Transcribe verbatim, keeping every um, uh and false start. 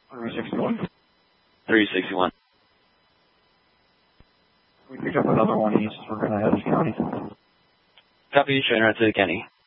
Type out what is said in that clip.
three sixty-one. three sixty-one. We picked up another one east. We're going to head to the county. Copy, train right to the county.